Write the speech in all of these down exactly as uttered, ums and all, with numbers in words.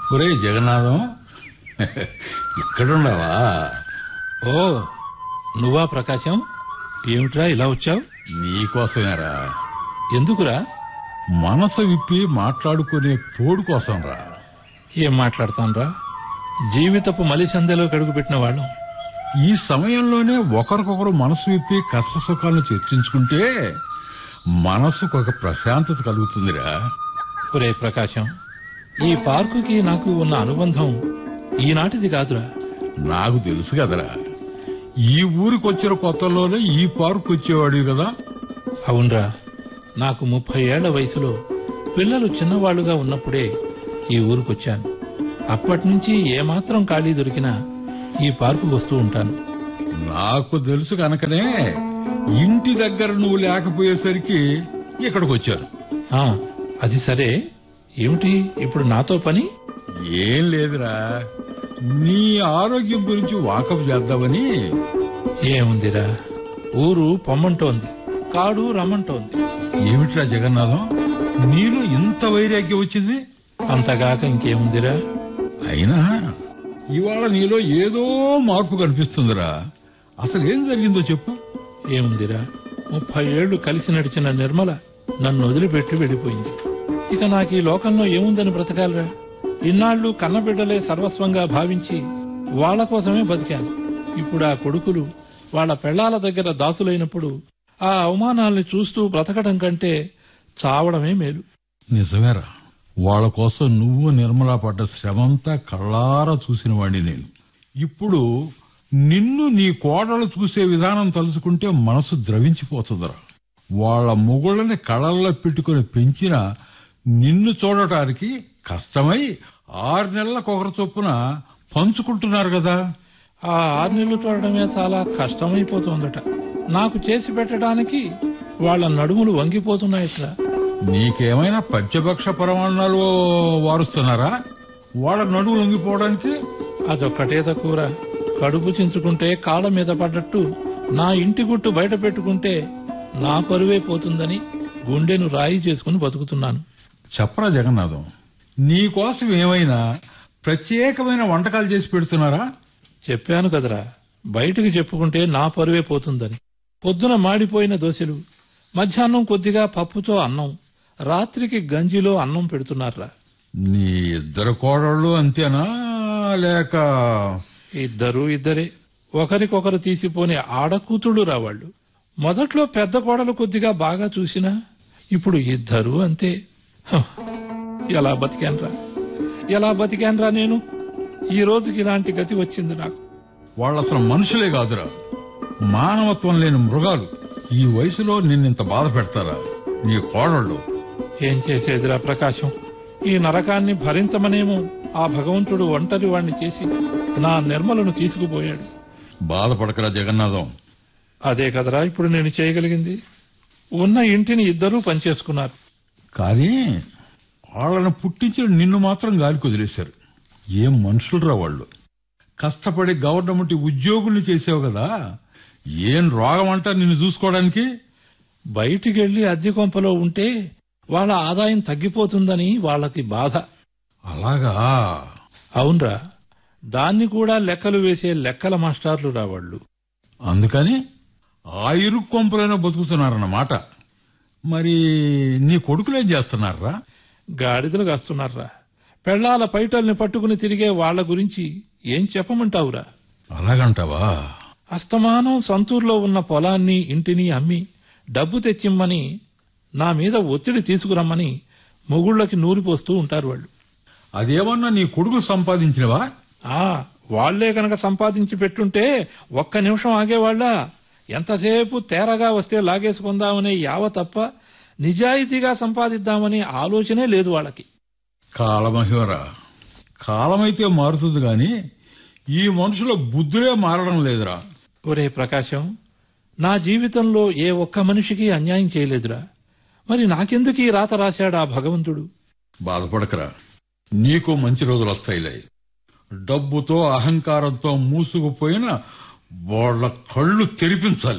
ఒరే జగన్నాథం, ఇక్కడున్నావా? ఓ, నువ్వా ప్రకాశం? ఏమిట్రా ఇలా వచ్చావు? నీకోసమేరా. ఎందుకురా? మనసు విప్పి మాట్లాడుకునే తోడు కోసం రా. ఏం మాట్లాడతాన్రా? జీవితపు మలిసందెలో కడుగుపెట్టిన వాళ్ళం. ఈ సమయంలోనే ఒకరికొకరు మనసు విప్పి కష్ట సుఖాలను చర్చించుకుంటే మనసుకు ఒక ప్రశాంతత కలుగుతుందిరా. ఒరే ప్రకాశం, ఈ పార్కుకి నాకు ఉన్న అనుబంధం ఈనాటిది కాదురా. నాకు తెలుసు కదరా, ఈ ఊరికి వచ్చిన కొత్తలోనే ఈ పార్కు వచ్చేవాడు కదా. అవునరా, నాకు ముప్పై ఏళ్ల వయసులో పిల్లలు చిన్నవాళ్లుగా ఉన్నప్పుడే ఈ ఊరికొచ్చాను. అప్పటి నుంచి ఏమాత్రం ఖాళీ దొరికినా ఈ పార్కు వస్తూ ఉంటాను. నాకు తెలుసు కనుకనే ఇంటి దగ్గర నువ్వు లేకపోయేసరికి ఇక్కడికి వచ్చాను. ఆ, అది సరే, ఏమిటి ఇప్పుడు నాతో పని? ఏం లేదురా, నీ ఆరోగ్యం గురించి వాకప్ చేద్దామని. ఏముందిరా, ఊరు పొమ్మంటోంది, కాడు రమ్మంటోంది. ఏమిట్రా జగన్నాథం, నీలో ఇంత వైరాగ్యం వచ్చింది? అంతగాక ఇంకేముందిరా? అయినా ఇవాళ నీలో ఏదో మార్పు కనిపిస్తుందిరా. అసలు ఏం జరిగిందో చెప్పు. ఏముందిరా, ముప్పై ఏళ్లు కలిసి నడిచిన నిర్మల నన్ను వదిలిపెట్టి వెళ్ళిపోయింది. ఇక నాకు ఈ లోకంలో ఏముందని బ్రతకాలరా? ఇన్నాళ్లు కన్నబిడ్డలే సర్వస్వంగా భావించి వాళ్ల కోసమే బతికాను. ఇప్పుడు ఆ కొడుకులు వాళ్ల పెళ్లాల దగ్గర దాసులైనప్పుడు ఆ అవమానాల్ని చూస్తూ బ్రతకడం కంటే చావడమే మేలు. నిజమేరా, వాళ్ళ కోసం నువ్వు నిర్మలా పడ్డ శ్రమంతా కళ్ళారా చూసిన వాడిని నేను. ఇప్పుడు నిన్ను నీ కోడలు చూసే విధానం తలుచుకుంటే మనసు ద్రవించిపోతుందిరా. వాళ్ళ మొగుళ్ళని కళ్ళల్లో పెట్టుకుని పెంచిన నిన్ను చూడటానికి కష్టమై ఆరు నెలలకు ఒకరి చొప్పున పంచుకుంటున్నారు కదా. ఆ ఆరు నెలలు చూడడమే చాలా కష్టమైపోతుందట. నాకు చేసి పెట్టడానికి వాళ్ల నడుములు వంగిపోతున్నాయట్లా. నీకేమైనా పంచభక్ష పరమాణాలు వారుస్తున్నారా వాళ్ళ నడుములు వంగిపోవడానికి? అదొక్కటే తక్కువరా. కడుపు చించుకుంటే కాళ్ళ మీద పడ్డట్టు నా ఇంటి గుట్టు బయట పెట్టుకుంటే నా పరువే పోతుందని గుండెను రాయి చేసుకుని బతుకుతున్నాను. చెప్పరా జగన్నాథం, నీకోసం ఏమైనా ప్రత్యేకమైన వంటకాలు చేసి పెడుతున్నారా? చెప్పాను కదరా, బయటికి చెప్పుకుంటే నా పరువే పోతుందని. పొద్దున మాడిపోయిన దోశలు, మధ్యాహ్నం కొద్దిగా పప్పుతో అన్నం, రాత్రికి గంజిలో అన్నం పెడుతున్నారా. నీ ఇద్దరు కోడళ్ళు అంతేనా, లేక? ఇద్దరు ఇద్దరే, ఒకరికొకరు తీసిపోని ఆడకూతుళ్ళు రావాళ్లు. మొదట్లో పెద్ద కోడలు కొద్దిగా బాగా చూసినా ఇప్పుడు ఇద్దరు అంతే. హ, ఎలా బతికాన్రా ఎలా బతికాన్రా నేను. ఈ రోజుకి ఇలాంటి గతి వచ్చింది నాకు. వాళ్ళు అసలు మనుషులే కాదురా, మానవత్వం లేని మృగాలు. ఈ వయసులో నిన్నింత బాధ పెడతారా నీ కోడళ్ళు? ఏం చేసేదిరా ప్రకాశం, ఈ నరకాన్ని భరించమనేమో ఆ భగవంతుడు ఒంటరి వాణ్ణి చేసి నా నిర్మలను తీసుకుపోయాడు. బాధపడకరా జగన్నాథం. అదే కదరా ఇప్పుడు నేను చేయగలిగింది. ఉన్న ఇంటిని ఇద్దరూ పనిచేసుకున్నారు. కానీ వాళ్ళను పుట్టించిన నిన్ను మాత్రం గాలికి వదిలేశారు. ఏం మనుషులరా వాళ్ళు. కష్టపడి గవర్నమెంట్ ఉద్యోగుల్ని చేసావు కదా, ఏం రోగం అంటా నిన్ను చూసుకోవడానికి? బయటికెళ్లి అద్దె కొంపలో ఉంటే వాళ్ళ ఆదాయం తగ్గిపోతుందని వాళ్ళకి బాధ. అలాగా? అవునరా, దాన్ని కూడా లెక్కలు వేసే లెక్కల మాస్టార్లు రావాళ్లు. అందుకని ఆ ఇరుకు కొంపలైనా బతుకుతున్నారన్నమాట. మరి నీ కొడుకులేం చేస్తున్నారా? గాడిదలు కాస్తున్నారా. పెళ్లాల పైటల్ని పట్టుకుని తిరిగే వాళ్ల గురించి ఏం చెప్పమంటావురా? అలాగంటావా? అస్తమానం సంతూర్లో ఉన్న పొలాన్ని ఇంటిని అమ్మి డబ్బు తెచ్చిమ్మని నా మీద ఒత్తిడి తీసుకురమ్మని మొగుళ్లకి నూరిపోస్తూ ఉంటారు వాళ్ళు. అదేమన్నా నీ కొడుకులు సంపాదించినవా? ఆ వాళ్లే కనుక సంపాదించి పెట్టుంటే ఒక్క నిమిషం ఆగేవాళ్ల. ఎంతసేపు తేరగా వస్తే లాగేసుకుందామనే యావ తప్ప నిజాయితీగా సంపాదిద్దామనే ఆలోచనే లేదు వాళ్ళకి. కాలమహివరా, కాలమైతే మారుతుంది గాని ఈ మనుషుల బుద్ధులే మారడం లేదురా. ఒరే ప్రకాశం, నా జీవితంలో ఏ ఒక్క మనిషికి అన్యాయం చేయలేదురా. మరి నాకెందుకు ఈ రాత రాశాడు ఆ భగవంతుడు? బాధపడకరా, నీకు మంచి రోజులు వస్తాయిలే. డబ్బుతో అహంకారంతో మూసుకుపోయిన వాళ్ళ కళ్ళు తెరిపించాలి.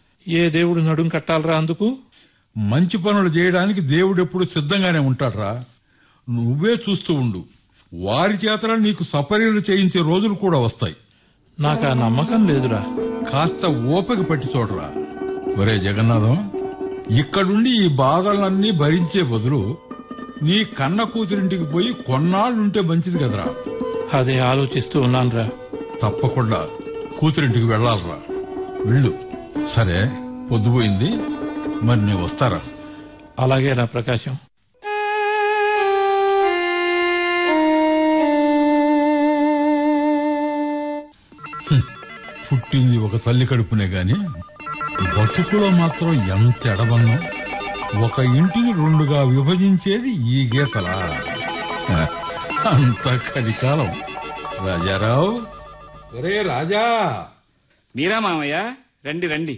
ఏ దేవుడు నడుం కట్టాలరా అందుకు? మంచి పనులు చేయడానికి దేవుడెప్పుడు సిద్ధంగానే ఉంటాడ్రా. నువ్వే చూస్తూ ఉండు, వారి చేతన నీకు సపర్యలు చేయించే రోజులు కూడా వస్తాయి. నాకు ఆ నమ్మకం లేదురా. కాస్త ఓపిక పట్టి చూడరా. ఒరే జగన్నాథం, ఇక్కడుండి ఈ బాధలన్నీ భరించే బదులు నీ కన్న కూతురింటికి పోయి కొన్నాళ్లుంటే మంచిది కదరా. అదే ఆలోచిస్తూ ఉన్నానురా. తప్పకుండా కూతురింటికి వెళ్లాలరా. వెళ్ళు. సరే, పొద్దుపోయింది, మరి నేను వస్తారా? అలాగేరా ప్రకాశం. పుట్టింది ఒక తల్లి కడుపునే గాని బతుకులో మాత్రం ఎంత ఎడబన్నం. ఒక ఇంటిని రెండుగా విభజించేది ఈ గీతలా. అంత కలికాలం. రాజారావు, ఒరే రాజా. మీరా మామయ్య, రండి రండి.